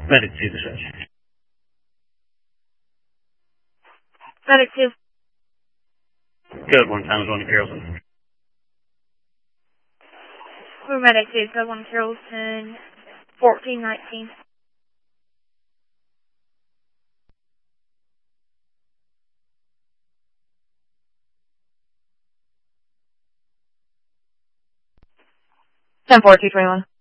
Medic 2 dispatch. Medic 2. Code 1 times 1 Carrollton. We're Medic 2, code 1 Carrollton, 1419. Ten 4 221.